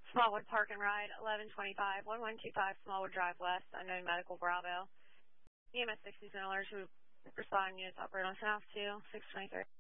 Smallwood Park and Ride, 1125, 1125 Smallwood Drive West, unknown medical Bravo. EMS 60 alerts who respond units operate on south 2, 623.